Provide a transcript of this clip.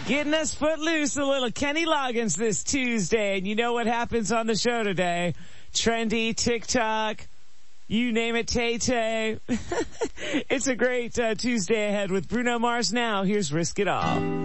Getting us footloose, a little Kenny Loggins this Tuesday. And you know what happens on the show today. Trendy, TikTok, you name it, Tay-Tay. It's a great Tuesday ahead with Bruno Mars now. Here's Risk It All.